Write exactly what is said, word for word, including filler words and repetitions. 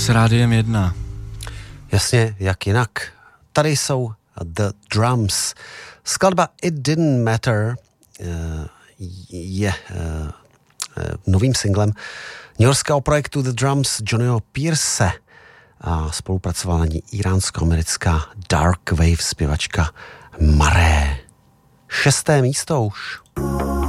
S Rádiem jedna. Jasně, jak jinak. Tady jsou The Drums. Skladba It Didn't Matter je novým singlem newyorského projektu The Drums Johnnyho Pierce a spolupracovala na ní iránsko-americká dark wave zpěvačka Maré. Šesté místo už.